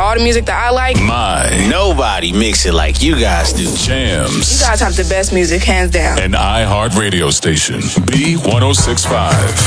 all the music that I like. Nobody mix it like you guys do. Jams. You guys have the best music, hands down. An iHeart radio station. B1065.